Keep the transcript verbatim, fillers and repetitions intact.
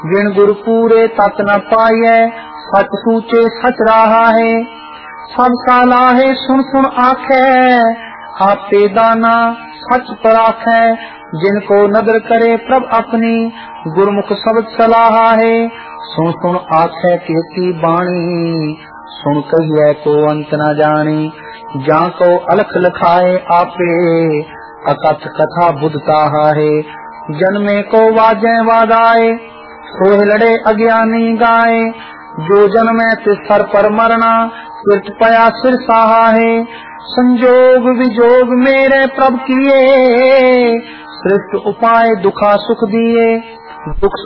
जिन गुर पूरे तत न पाइए, सच सूचे सच रहा है। सब साला है सुन सुन आखे, आपे दाना सच पर आखे। जिनको नदर करे प्रभ अपनी, गुरमुख शब्द सलाहा है। सुन सुन आखे कीर्ति बाणी, सुन कहिए को अंत न जाने। जा को अलख लखाए आपे, अकथ कथा बुधता है। जन्मे को वाजे वादाए, सोह लड़े अज्ञानी गाए। जो जन्मे ते सर पर मरना, सिर पया सिर साहा है। संजोग विजोग मेरे प्रभ किए, श्रेष्ठ उपाय दुखा सुख दिए। दुख